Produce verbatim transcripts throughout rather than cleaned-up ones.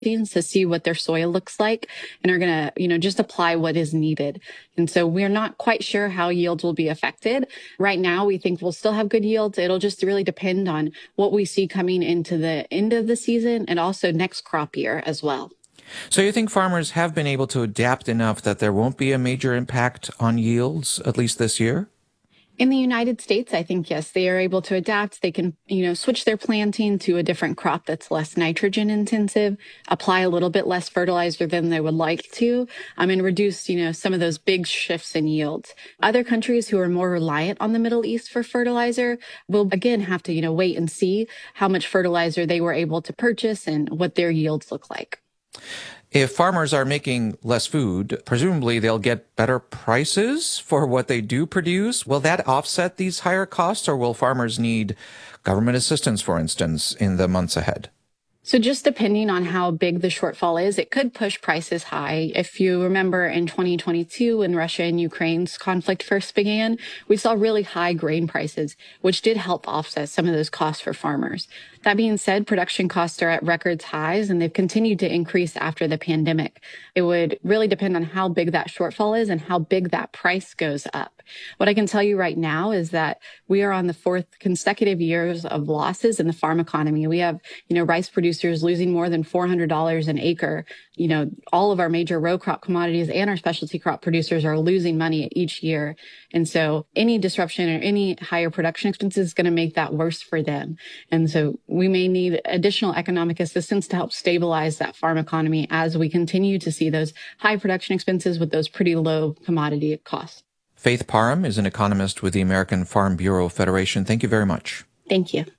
to see what their soil looks like and are going to, you know, just apply what is needed. And so we're not quite sure how yields will be affected. Right now, we think we'll still have good yields. It'll just really depend on what we see coming into the end of the season and also next crop year as well. So you think farmers have been able to adapt enough that there won't be a major impact on yields, at least this year? In the United States, I think, yes, they are able to adapt. They can, you know, switch their planting to a different crop that's less nitrogen intensive, apply a little bit less fertilizer than they would like to, um, and reduce, you know, some of those big shifts in yields. Other countries who are more reliant on the Middle East for fertilizer will, again, have to, you know, wait and see how much fertilizer they were able to purchase and what their yields look like. If farmers are making less food, presumably they'll get better prices for what they do produce. Will that offset these higher costs, or will farmers need government assistance, for instance, in the months ahead? So just depending on how big the shortfall is, it could push prices high. If you remember in twenty twenty-two, when Russia and Ukraine's conflict first began, we saw really high grain prices, which did help offset some of those costs for farmers. That being said, production costs are at records highs, and they've continued to increase after the pandemic. It would really depend on how big that shortfall is and how big that price goes up. What I can tell you right now is that we are on the fourth consecutive years of losses in the farm economy. We have, you know, rice producers losing more than four hundred dollars an acre. You know, all of our major row crop commodities and our specialty crop producers are losing money each year. And so any disruption or any higher production expenses is going to make that worse for them. And so we may need additional economic assistance to help stabilize that farm economy as we continue to see those high production expenses with those pretty low commodity costs. Faith Parham is an economist with the American Farm Bureau Federation. Thank you very much. Thank you.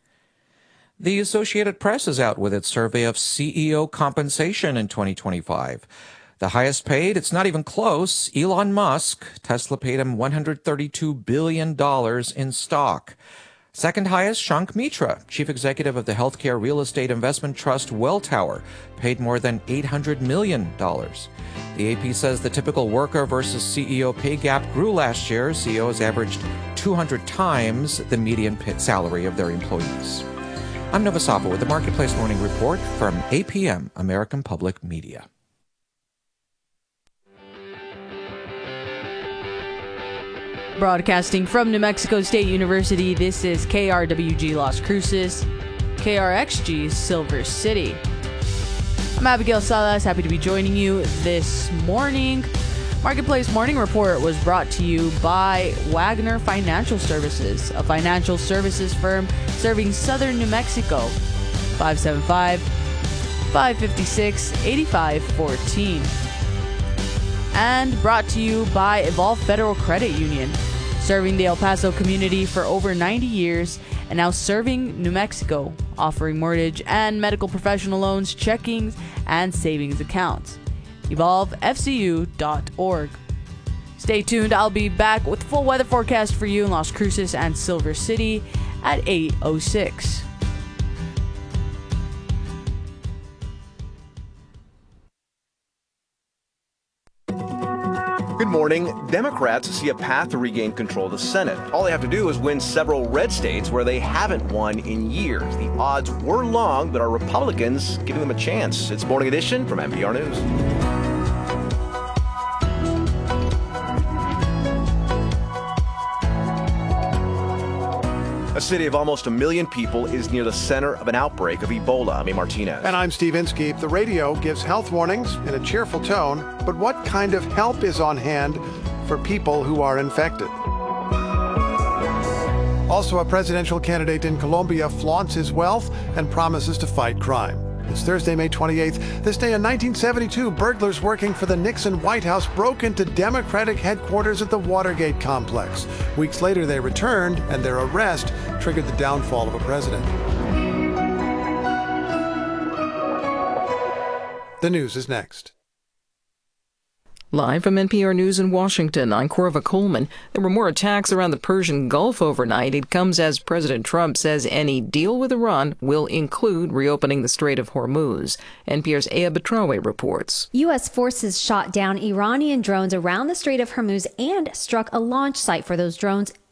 The Associated Press is out with its survey of C E O compensation in twenty twenty-five. The highest paid, it's not even close, Elon Musk. Tesla paid him one hundred thirty-two billion dollars in stock. Second highest, Shankh Mitra, chief executive of the healthcare real estate investment trust Welltower, paid more than eight hundred million dollars. The A P says the typical worker versus C E O pay gap grew last year. C E Os averaged two hundred times the median salary of their employees. I'm Nova Sapa with the Marketplace Morning Report from A P M, American Public Media. Broadcasting from New Mexico State University, this is K R W G Las Cruces, K R X G Silver City. I'm Abigail Salas, happy to be joining you this morning. Marketplace Morning Report was brought to you by Wagner Financial Services, a financial services firm serving southern New Mexico. five seven five, five five six, eight five one four. And brought to you by Evolve Federal Credit Union, serving the El Paso community for over ninety years and now serving New Mexico, offering mortgage and medical professional loans, checkings, and savings accounts. evolve f c u dot org. Stay tuned. I'll be back with full weather forecast for you in Las Cruces and Silver City at eight oh six. Good morning. Democrats see a path to regain control of the Senate. All they have to do is win several red states where they haven't won in years. The odds were long, but are Republicans giving them a chance? It's Morning Edition from N P R News. A city of almost a million people is near the center of an outbreak of Ebola. I'm A. Martinez. And I'm Steve Inskeep. The radio gives health warnings in a cheerful tone, but what kind of help is on hand for people who are infected? Also, a presidential candidate in Colombia flaunts his wealth and promises to fight crime. It's Thursday, May twenty-eighth. This day in nineteen seventy-two, burglars working for the Nixon White House broke into Democratic headquarters at the Watergate complex. Weeks later, they returned, and their arrest triggered the downfall of a president. The news is next. Live from N P R News in Washington, I'm Corva Coleman. There were more attacks around the Persian Gulf overnight. It comes as President Trump says any deal with Iran will include reopening the Strait of Hormuz. N P R's Aya Betrawe reports. U S forces shot down Iranian drones around the Strait of Hormuz and struck a launch site for those drones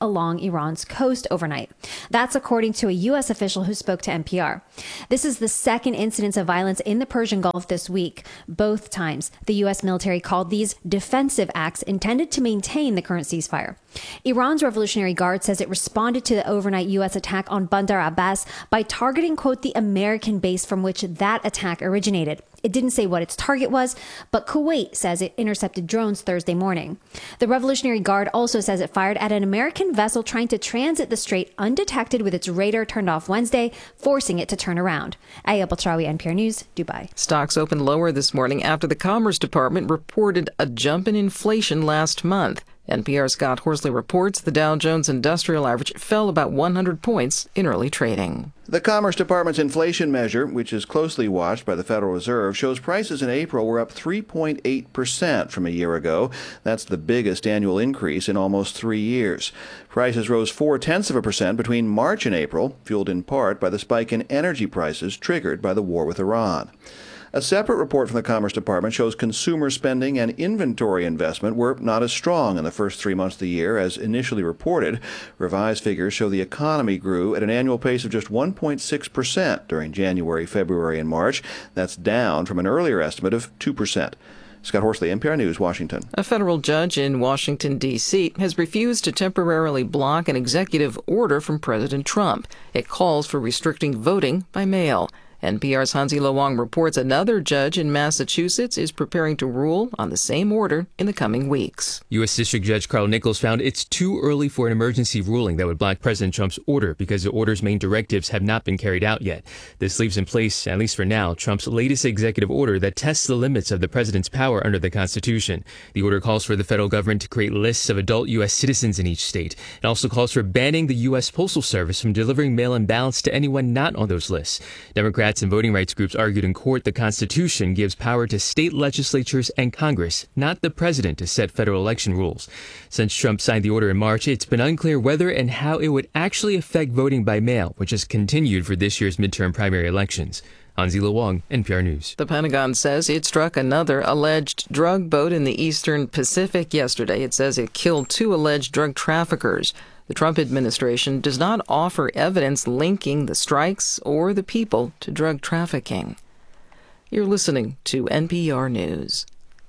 along Iran's coast overnight. That's according to a U S official who spoke to N P R. This is the second incidence of violence in the Persian Gulf this week. Both times, the U S military called these defensive acts intended to maintain the current ceasefire. Iran's Revolutionary Guard says it responded to the overnight U S attack on Bandar Abbas by targeting, quote, the American base from which that attack originated. It didn't say what its target was, but Kuwait says it intercepted drones Thursday morning. The Revolutionary Guard also says it fired at an American vessel trying to transit the strait undetected with its radar turned off Wednesday, forcing it to turn around. Aya Batrawi, N P R News, Dubai. Stocks opened lower this morning after the Commerce Department reported a jump in inflation last month. N P R's Scott Horsley reports the Dow Jones Industrial Average fell about one hundred points in early trading. The Commerce Department's inflation measure, which is closely watched by the Federal Reserve, shows prices in April were up three point eight percent from a year ago. That's the biggest annual increase in almost three years. Prices rose four-tenths of a percent between March and April, fueled in part by the spike in energy prices triggered by the war with Iran. A separate report from the Commerce Department shows consumer spending and inventory investment were not as strong in the first three months of the year as initially reported. Revised figures show the economy grew at an annual pace of just one point six percent during January, February, and March. That's down from an earlier estimate of two percent. Scott Horsley, N P R News, Washington. A federal judge in Washington, D C has refused to temporarily block an executive order from President Trump. It calls for restricting voting by mail. N P R's Hansi Lo Wang reports another judge in Massachusetts is preparing to rule on the same order in the coming weeks. U S. District Judge Carl Nichols found it's too early for an emergency ruling that would block President Trump's order because the order's main directives have not been carried out yet. This leaves in place, at least for now, Trump's latest executive order that tests the limits of the president's power under the Constitution. The order calls for the federal government to create lists of adult U S citizens in each state. It also calls for banning the U S. Postal Service from delivering mail-in ballots to anyone not on those lists. Democrats and voting rights groups argued in court the Constitution gives power to state legislatures and Congress, not the president, to set federal election rules. Since Trump signed the order in March, it's been unclear whether and how it would actually affect voting by mail, which has continued for this year's midterm primary elections. Hansi Lo Wang, N P R News. The Pentagon says it struck another alleged drug boat in the eastern Pacific yesterday. It says it killed two alleged drug traffickers. The Trump administration does not offer evidence linking the strikes or the people to drug trafficking. You're listening to N P R News.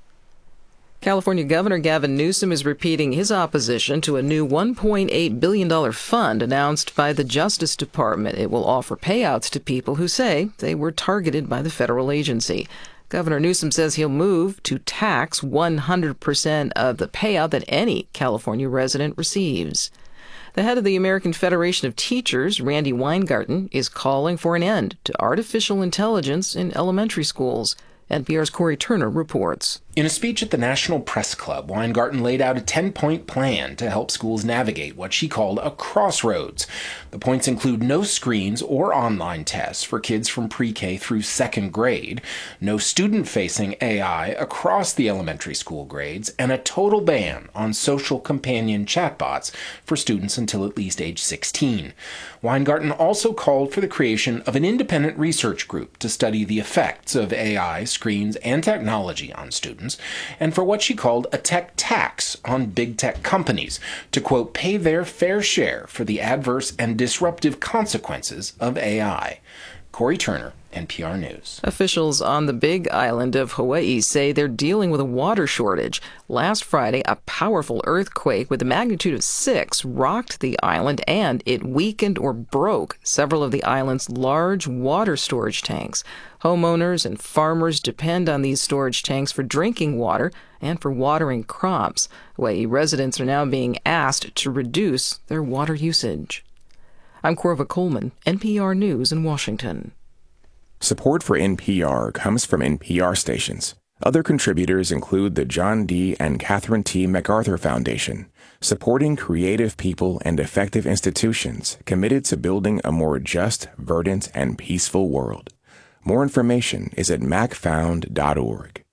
California Governor Gavin Newsom is repeating his opposition to a new one point eight billion dollars fund announced by the Justice Department. It will offer payouts to people who say they were targeted by the federal agency. Governor Newsom says he'll move to tax one hundred percent of the payout that any California resident receives. The head of the American Federation of Teachers, Randy Weingarten, is calling for an end to artificial intelligence in elementary schools. N P R's Corey Turner reports. In a speech at the National Press Club, Weingarten laid out a ten-point plan to help schools navigate what she called a crossroads. The points include no screens or online tests for kids from pre-K through second grade, no student-facing A I across the elementary school grades, and a total ban on social companion chatbots for students until at least age sixteen. Weingarten also called for the creation of an independent research group to study the effects of A I, screens, and technology on students, and for what she called a tech tax on big tech companies to, quote, pay their fair share for the adverse and disruptive consequences of A I. Corey Turner, N P R News. Officials on the Big Island of Hawaii say they're dealing with a water shortage. Last Friday, a powerful earthquake with a magnitude of six rocked the island, and it weakened or broke several of the island's large water storage tanks. Homeowners and farmers depend on these storage tanks for drinking water and for watering crops. Hawaii residents are now being asked to reduce their water usage. I'm Corva Coleman, N P R News in Washington. Support for N P R comes from N P R stations. Other contributors include the John D. and Catherine T. MacArthur Foundation, supporting creative people and effective institutions committed to building a more just, verdant, and peaceful world. More information is at mac found dot org.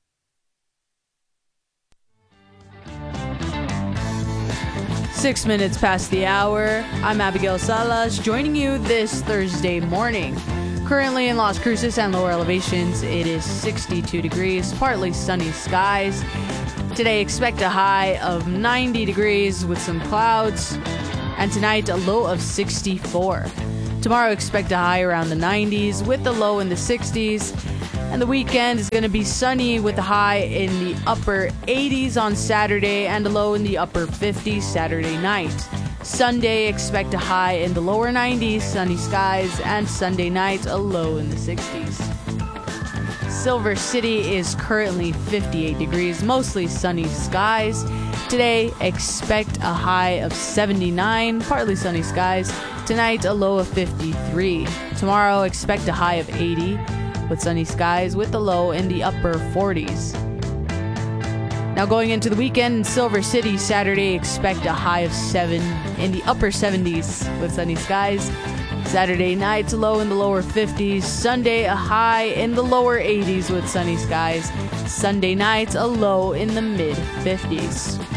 Six minutes past the hour. I'm Abigail Salas, joining you this Thursday morning. Currently in Las Cruces and lower elevations, it is sixty-two degrees, partly sunny skies. Today, expect a high of ninety degrees with some clouds. and tonight a low of sixty-four. Tomorrow expect a high around the nineties with the low in the sixties. And the weekend is going to be sunny with a high in the upper eighties on Saturday and a low in the upper fifties Saturday night. Sunday, expect a high in the lower nineties, sunny skies, and Sunday night a low in the sixties. Silver City is currently fifty-eight degrees, mostly sunny skies. Today, expect a high of seventy-nine, partly sunny skies. Tonight, a low of fifty-three. Tomorrow, expect a high of eighty. With sunny skies with the low in the upper forties. Now going into the weekend in Silver City, Saturday expect a high of seven in the upper seventies with sunny skies. Saturday night low in the lower fifties. Sunday a high in the lower eighties with sunny skies. Sunday night a low in the mid fifties.